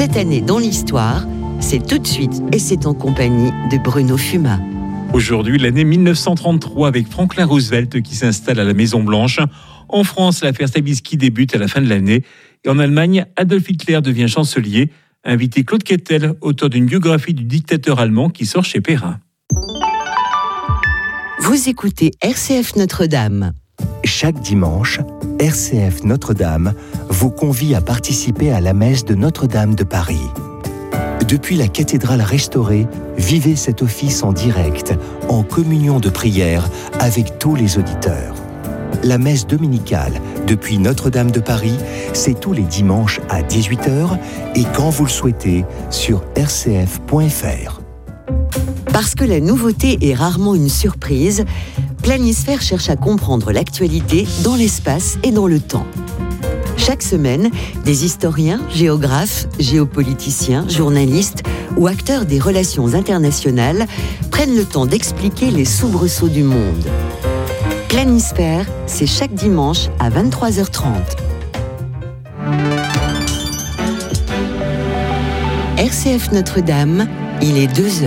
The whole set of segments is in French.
Cette année dans l'histoire, c'est tout de suite et c'est en compagnie de Bruno Fumat. Aujourd'hui, l'année 1933 avec Franklin Roosevelt qui s'installe à la Maison-Blanche. En France, l'affaire Stavisky débute à la fin de l'année. Et en Allemagne, Adolf Hitler devient chancelier. Invité Claude Quettel, auteur d'une biographie du dictateur allemand qui sort chez Perrin. Vous écoutez RCF Notre-Dame. Chaque dimanche, RCF Notre-Dame vous convie à participer à la messe de Notre-Dame de Paris. Depuis la cathédrale restaurée, vivez cet office en direct, en communion de prière avec tous les auditeurs. La messe dominicale depuis Notre-Dame de Paris, c'est tous les dimanches à 18h et quand vous le souhaitez sur rcf.fr. Parce que la nouveauté est rarement une surprise, Planisphère cherche à comprendre l'actualité dans l'espace et dans le temps. Chaque semaine, des historiens, géographes, géopoliticiens, journalistes ou acteurs des relations internationales prennent le temps d'expliquer les soubresauts du monde. Planisphère, c'est chaque dimanche à 23h30. RCF Notre-Dame, il est 2h.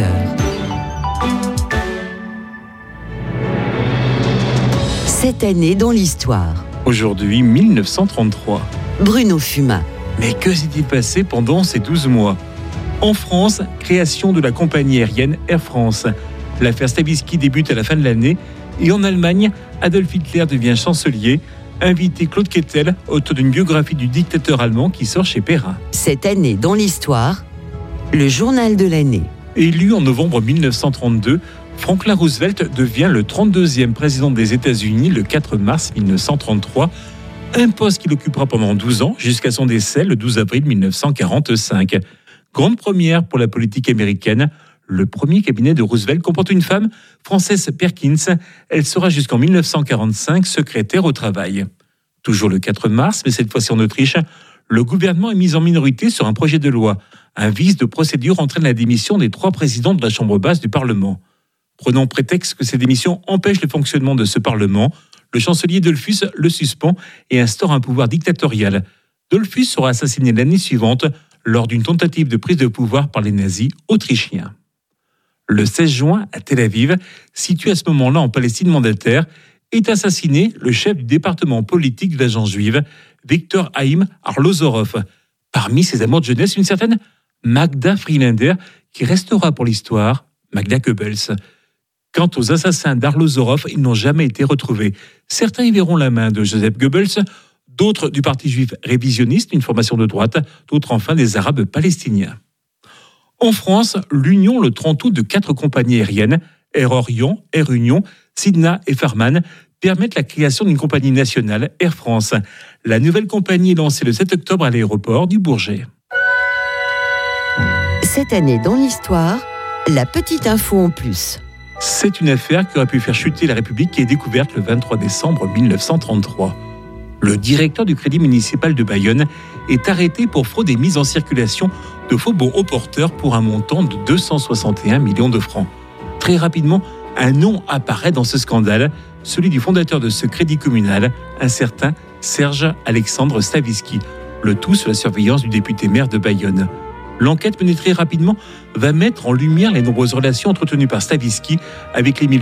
Cette année dans l'histoire. Aujourd'hui, 1933. Bruno Fumat. Mais que s'est-il passé pendant ces 12 mois ? En France, création de la compagnie aérienne Air France. L'affaire Stavisky débute à la fin de l'année. Et en Allemagne, Adolf Hitler devient chancelier. Invité Claude Quettel, auteur d'une biographie du dictateur allemand qui sort chez Perrin. Cette année dans l'histoire, le journal de l'année. Élu en novembre 1932, Franklin Roosevelt devient le 32e président des États-Unis le 4 mars 1933, un poste qu'il occupera pendant 12 ans jusqu'à son décès le 12 avril 1945. Grande première pour la politique américaine, le premier cabinet de Roosevelt comporte une femme, Frances Perkins. Elle sera jusqu'en 1945 secrétaire au travail. Toujours le 4 mars, mais cette fois-ci en Autriche, le gouvernement est mis en minorité sur un projet de loi. Un vice de procédure entraîne la démission des 3 présidents de la Chambre basse du Parlement. Prenant prétexte que ces démissions empêchent le fonctionnement de ce Parlement, le chancelier Dollfuss le suspend et instaure un pouvoir dictatorial. Dollfuss sera assassiné l'année suivante lors d'une tentative de prise de pouvoir par les nazis autrichiens. Le 16 juin, à Tel Aviv, situé à ce moment-là en Palestine mandataire, est assassiné le chef du département politique de l'agence juive, Victor Haïm Arlozorov. Parmi ses amours de jeunesse, une certaine Magda Friedlander, qui restera pour l'histoire Magda Goebbels. Quant aux assassins d'Arlozorov, ils n'ont jamais été retrouvés. Certains y verront la main de Joseph Goebbels, d'autres du parti juif révisionniste, une formation de droite, d'autres enfin des Arabes palestiniens. En France, l'union le 30 août de 4 compagnies aériennes, Air Orient, Air Union, Sidna et Farman, permettent la création d'une compagnie nationale, Air France. La nouvelle compagnie est lancée le 7 octobre à l'aéroport du Bourget. Cette année dans l'histoire, la petite info en plus. C'est une affaire qui aurait pu faire chuter la République qui est découverte le 23 décembre 1933. Le directeur du Crédit municipal de Bayonne est arrêté pour fraude et mise en circulation de faux bons au porteur pour un montant de 261 millions de francs. Très rapidement, un nom apparaît dans ce scandale, celui du fondateur de ce crédit communal, un certain Serge Alexandre Stavisky, le tout sous la surveillance du député maire de Bayonne. L'enquête menée très rapidement va mettre en lumière les nombreuses relations entretenues par Stavisky avec les milieux